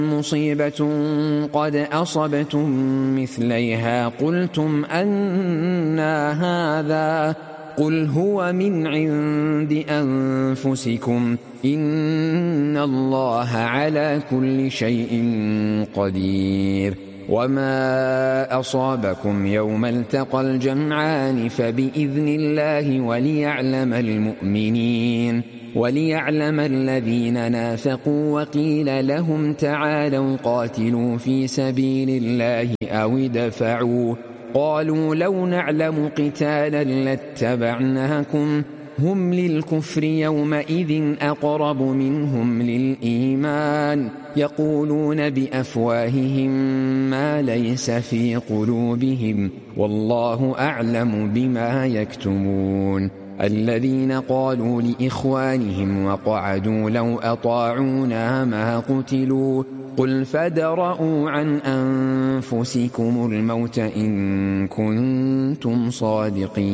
مصيبة قد أصبتم مثليها قلتم أنى هذا قل هو من عند أنفسكم إن الله على كل شيء قدير. وما أصابكم يوم التقى الجمعان فبإذن الله وليعلم الذين نافقوا وقيل لهم تعالوا قاتلوا في سبيل الله أو ادفعوا قالوا لو نعلم قتالا لاتبعناكم هم للكفر يومئذ أقرب منهم للإيمان يقولون بأفواههم ما ليس في قلوبهم والله أعلم بما يكتمون. الذين قالوا لإخوانهم وقعدوا لو أطاعونا ما قتلوا قل فادرءوا عن أنفسكم الموت إن كنتم صادقين.